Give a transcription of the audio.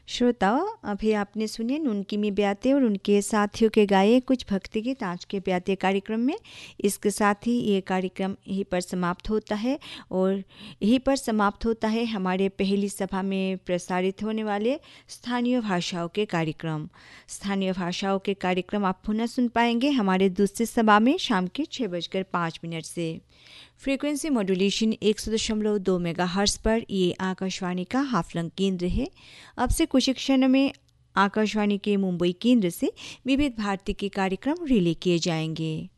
श्रोताओं, अभी आपने सुने नुनकी में ब्याते और उनके साथियों के गाए कुछ भक्ति गीत आज के ब्याते कार्यक्रम में। इसके साथ ही ये कार्यक्रम यहीं पर समाप्त होता है और यहीं पर समाप्त होता है हमारे पहली सभा में प्रसारित होने वाले स्थानीय भाषाओं के कार्यक्रम। स्थानीय भाषाओं के कार्यक्रम आप पुनः सुन पाएंगे हमारे दूसरी सभा में शाम के 6:05 से। फ्रीक्वेंसी मॉड्यूलेशन 100.2 मेगाहर्ट्ज़ पर ये आकाशवाणी का हाफलंग केंद्र है। अब से कुछ क्षण में आकाशवाणी के मुंबई केंद्र से विविध भारती के कार्यक्रम रिले किए जाएंगे।